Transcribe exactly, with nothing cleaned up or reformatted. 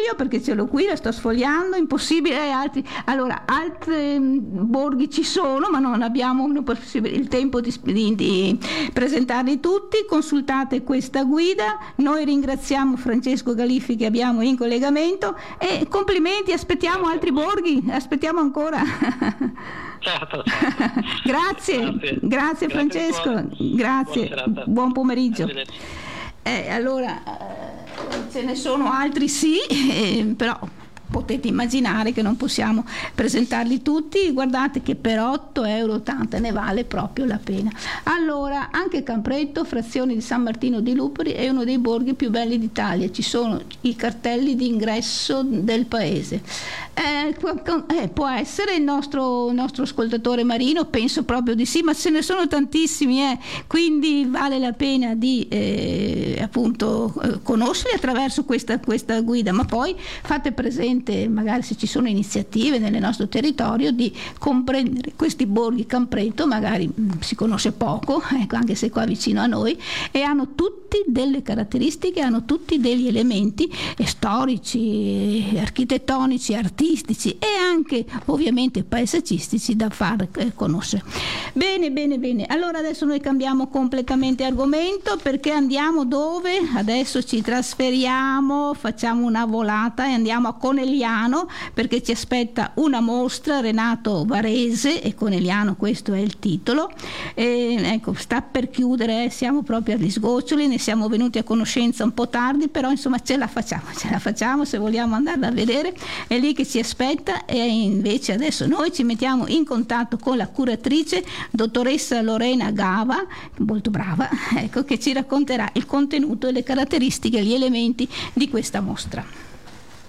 io perché ce l'ho qui, la sto sfogliando, impossibile, eh, altri, allora altri borghi ci sono ma non abbiamo il tempo di, di, di presentarli tutti. Consultate questa guida, noi ringraziamo Francesco Galiffi che abbiamo in collegamento e complimenti, aspettiamo altri borghi, aspettiamo ancora. Certo, certo. Grazie, grazie, grazie Francesco, grazie, buon pomeriggio. Eh, allora eh, ce ne sono altri sì, eh, però potete immaginare che non possiamo presentarli tutti. Guardate che per otto euro e ottanta ne vale proprio la pena. Allora, anche Campretto, frazione di San Martino di Luperi, è uno dei borghi più belli d'Italia. Ci sono i cartelli di ingresso del paese. Eh, eh, può essere il nostro, il nostro ascoltatore Marino, penso proprio di sì, ma ce ne sono tantissimi, eh. Quindi vale la pena di eh, appunto eh, conoscerli attraverso questa, questa guida, ma poi fate presente magari se ci sono iniziative nel nostro territorio di comprendere questi borghi. Campretto magari mh, si conosce poco, ecco, anche se qua vicino a noi, e hanno tutti delle caratteristiche, hanno tutti degli elementi eh, storici, eh, architettonici, artistici e anche ovviamente paesaggistici da far eh, conoscere. Bene, bene, bene. Allora adesso noi cambiamo completamente argomento perché andiamo dove? Adesso ci trasferiamo, facciamo una volata e andiamo a Conegliano perché ci aspetta una mostra, Renato Varese e Conegliano, questo è il titolo. E, ecco, sta per chiudere, eh, siamo proprio agli sgoccioli, ne siamo venuti a conoscenza un po' tardi, però insomma ce la facciamo, ce la facciamo se vogliamo andarla a vedere, è lì che ci aspetta. E invece adesso noi ci mettiamo in contatto con la curatrice, dottoressa Lorena Gava, molto brava, ecco, che ci racconterà il contenuto e le caratteristiche, gli elementi di questa mostra.